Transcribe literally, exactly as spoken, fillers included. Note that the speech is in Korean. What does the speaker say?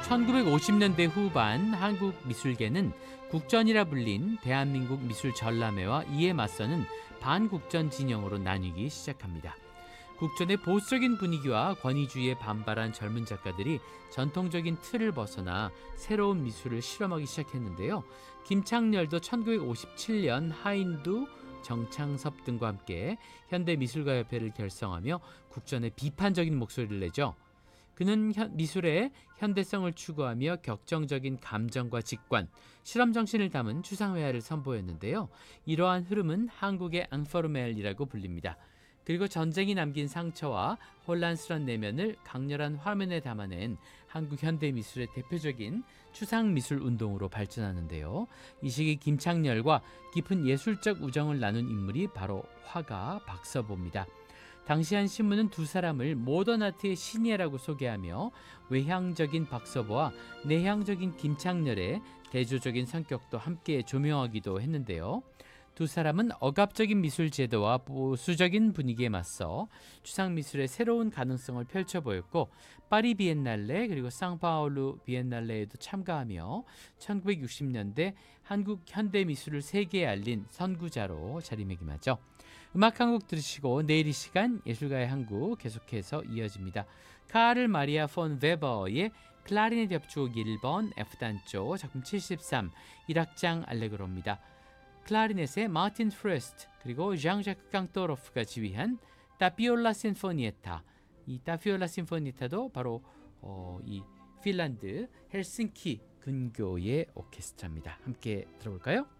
천구백오십 년대 후반 한국 미술계는 국전이라 불린 대한민국 미술 전람회와 이에 맞서는 반국전 진영으로 나뉘기 시작합니다. 국전의 보수적인 분위기와 권위주의에 반발한 젊은 작가들이 전통적인 틀을 벗어나 새로운 미술을 실험하기 시작했는데요. 김창렬도 천구백오십칠 년 하인두, 정창섭 등과 함께 현대미술가협회를 결성하며 국전에 비판적인 목소리를 내죠. 그는 현, 미술의 현대성을 추구하며 격정적인 감정과 직관, 실험 정신을 담은 추상회화를 선보였는데요. 이러한 흐름은 한국의 앙포르멜이라고 불립니다. 그리고 전쟁이 남긴 상처와 혼란스러운 내면을 강렬한 화면에 담아낸 한국 현대미술의 대표적인 추상미술 운동으로 발전하는데요. 이 시기 김창렬과 깊은 예술적 우정을 나눈 인물이 바로 화가 박서보입니다. 당시 한 신문은 두 사람을 모던 아트의 신예라고 소개하며 외향적인 박서보와 내향적인 김창렬의 대조적인 성격도 함께 조명하기도 했는데요. 두 사람은 억압적인 미술 제도와 보수적인 분위기에 맞서 추상미술의 새로운 가능성을 펼쳐보였고 파리 비엔날레 그리고 상파울루 비엔날레에도 참가하며 천구백육십 년대 한국 현대미술을 세계에 알린 선구자로 자리매김하죠. 음악 한 곡 들으시고 내일 이 시간 예술가의 한국 계속해서 이어집니다. 카를 마리아 폰 베버의 클라리넷 협주곡 일 번 F단조 작품 칠십삼 일 악장 알레그로입니다. 클라리넷의 마틴 프레스트 그리고 장자크 깡토로프가 지휘한 타피올라 심포니에타. 이 타피올라 심포니에타도 바로 어, 이 핀란드 헬싱키 근교의 오케스트라입니다. 함께 들어볼까요?